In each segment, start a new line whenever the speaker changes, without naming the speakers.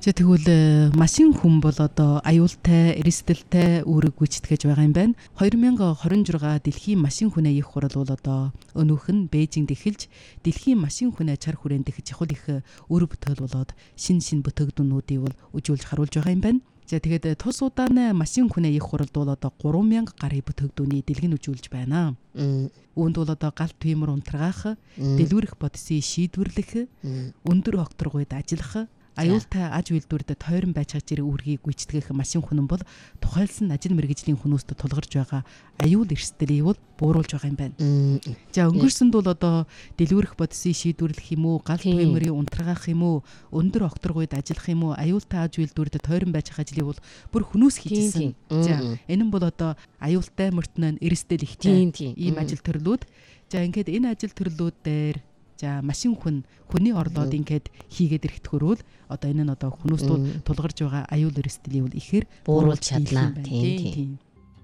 За тэгвэл машин хүн бол одоо аюултай, эрсдэлтэй үүрэг гүйцэтгэж байгаа юм байна. 2026 дэлхийн машин хүнээ их хурал бол одоо өнөөх нь Бээжинд эхэлж дэлхийн машин хүнээ чар хүрээнд их чухал их өр бүтээл болоод шин бүтээгдэхүүнүүдийг бол үжүүлж харуулж байгаа юм байна. За тэгээд тус удааны машин хүнээ их хуралд бол одоо 3000 гаруй бүтээгдэхүүний дэлгэн үжүүлж байна. Үүнд бол одоо галт тиймэр унтрагаах, дэлгүүрэх бодисын шийдвэрлэх, өндөр окторгуйд ажиллах, аюултай аж үйлдвэрдэд тойрон байж чадж ирэх үүргийг гүйцэтгэх машин хүн бол тухайлсан ажил мэргэжлийн хүмүүст тулгарч байгаа аюул эрсдлийг бол бууруулж байгаа юм байна. За өнгөрсөнд бол одоо дэлгүүрэх бодисын шийдвэрлэх юм уу, галт тиймэрийн унтрагаах юм уу, өндөр окторгуйд ажиллах юм уу, аюултай аж үйлдвэрдэд тойрон байж байгаа ажлыг бол бүр хүнүүс хийжсэн. За энэ нь бол одоо аюултай мөртнөн эрсдэл ихтэй ийм ажил төрлүүд. За ингээд энэ ажил төрлүүд дээр за машин хүний орлоод ингээд хийгээд ирэхтгөрүүл одоо энэ нь одоо хүмүүст тулгарч байгаа аюул эрсдлийг бол ихээр
бууруулж чадна. Тийм.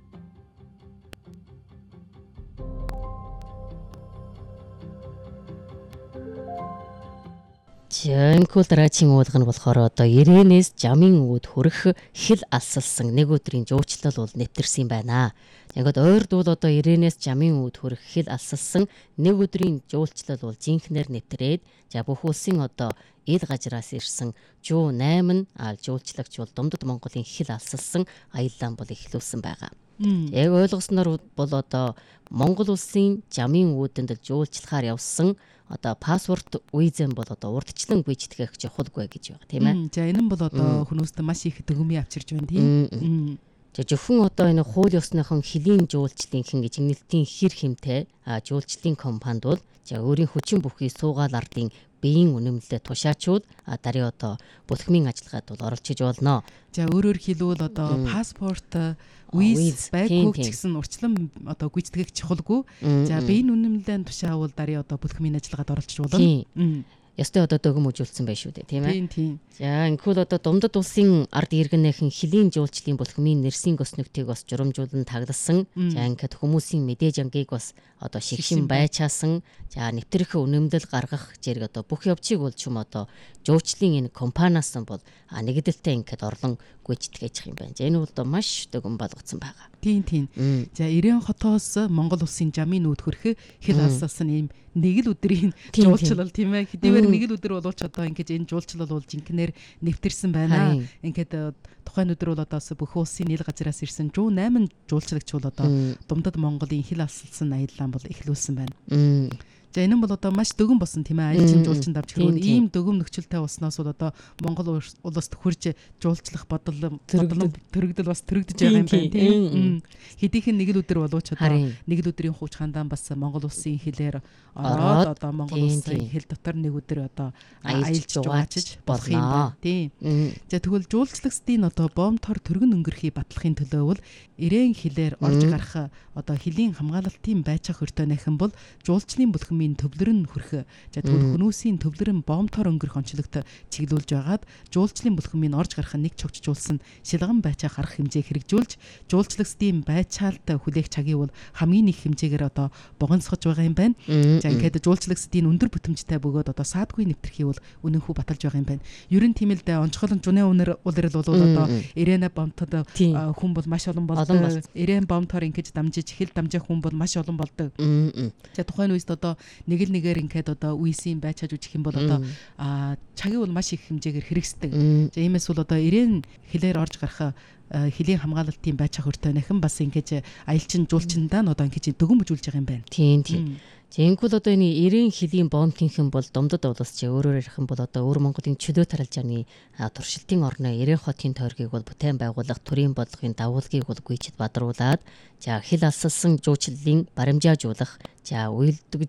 Жинхэнэ дараагийн уулга нь болохоор одоо ирээнээс жамын үүд хүрэх хил алсалсан нэг өдрийн жуучлал бол нэвтэрсэн байна. Ингээд ойрд бол одоо ирээнээс жамын үүд хүрэх хил алсалсан нэг өдрийн жуулчлал бол жинхнээр нэвтрээд за бүх улсын одоо ил гажраас ирсэн жуу 8 жуулчлагч бол Думдад Монголын хил алсалсан аяллаа бол эхлүүлсэн байгаа. Яг ойлгосноор бол одоо Монгол улсын жамын үүдэнд жуулчлахаар явсан одоо паспорт визэн бол одоо урдчлан гүйцэтгэх чухалгүй гэж байгаа тийм ээ.
За энэ нь бол одоо хүмүүст маш их дөгөмий авчирж байна тийм.
За зөвхөн одоо энэ хууль ёсныхон хөлийн жуулчлалын хэн гэж нэлтийн хэр хэмтэй жуулчлалын компанид бол за өөрийн хүчин бүхий суугаал ардын биеийн үнэмлэлээ тушаачуул даруй одоо бүлхмийн ажиллагаанд бол оролцож болно.
За өөрөөр хэлбэл одоо паспорт виз байггүй ч гэсэн урчлан одоо гүйцэтгэх чухалгүй. За биеийн үнэмлэлийн тушаавал даруй одоо бүлхмийн ажиллагаанд оролцож болно.
Ястай одоо дөгөм үжүүлсэн байх шүү дээ тийм ээ.
Тийм.
За инхүүл одоо Думдад улсын ард иргэнийхэн хөлийн жуулчлалын бүлхмийн нэрсийн госногтыг бас журамжуулан тагласан. За ингээд хүмүүсийн мэдээж ангийг бас одоо шигшин байчаасан. За нэвтрэх үнэмдэл гаргах зэрэг одоо бүх явцыг бол ч юм одоо жуулчлалын энэ компаниас нь бол нэгдэлтэй ингээд орлон гүйцэтгэж юм байна. За энэ бол одоо маш дөгөм болгоцсон байгаа.
Тийм. За 90 хотоос Монгол улсын жамын үүд хүрэх хил алсалсан ийм нэг л өдрийн жуулчлал тийм ээ. Хэдийгээр нэг л өдөр боловч одоо ингээд энэ жуулчлал бол жинхнээр нэвтэрсэн байна. Ингээд тухайн өдөр бол одоо бүх улсын ил газраас ирсэн 8 жуулчлагч бол одоо Думдад Монголын хил алсалсан аяллаа бол эхлүүлсэн байна. За энэ нь бол одоо маш дөгөн болсон тийм ээ. Аялчин жуулчин давж хэрэг ийм дөгөм нөхцөлтэй болсноос бол одоо Монгол улсад хурж жуулчлах төрөгдөл бас төрөгдөж байгаа юм байна тийм. Хэдийнхэн нэг л өдөр болооч одоо нэг л өдрийн хууч хандаан бас Монгол улсын хэлээр ороод одоо Монгол улсын хэл дотор нэг өдөр одоо аялж жугаачж болох юм байна тийм. За тэгвэл жуулчлагчдын одоо боомтор төргөн өнгөрөхий батлахын төлөө бол ирээн хэлээр орж гарах одоо хөлийн хамгаалалтын байцаах өртөөнийхэн бол жуулчлалын бүлхмийн төвлөрөн хүрэх. За тэгвэл хүмүүсийн төвлөрөн боомтоор өнгөрөх онцлогт чиглүүлж байгаад жуулчлалын бүлхмийн орж гарах нэг цогцжуулсан шилган байцаах арга хэмжээ хэрэгжүүлж жуулчлагчдын байцаалт хүлээх цагийг бол хамгийн их хэмжээгээр одоо богонцгож байгаа юм байна. За ингээд жуулчлагчдын өндөр бүтэмжтэй бөгөөд одоо саадгүй нэвтрхий бол үнэнхүү баталж байгаа юм байна. Ер нь тийм л дээ онцгойлон жуны улирал бол одоо ирэнэ бомтод хүн бол маш олон болдог. Ирэн бомтоор ингэж дамжиж хэл дамжих хүн бол маш олон болдог. За тухайн үед одоо нэг л нэгээр ингээд одоо үйсийн байчааж үжих юм бол одоо цагийг бол маш их хэмжээгээр хэрэгсдэг. За иймээс бол одоо ирээн хэлээр орж гарах хөлийн хамгаалалтын байцаах өртөөнийхэн бас ингэж аялчин жуулчиндаа нь одоо ингэж дөгөм бүжүүлж байгаа юм байна.
Тийм. Зэнгүүл одоо энэ 90 хөлийн боомтынхэн бол Думдад улс чи өөрөөр ярих юм бол одоо өвөр Монголын чөлөө таралжааны туршилтын орны 90 хотын тойргийг бол бүтээн байгуулах төрийн бодлогын дагуулгыг бол гүйцэд бадруулаад за хил алсалсан жуулчлалын баримжаажуулах за уйлдгэж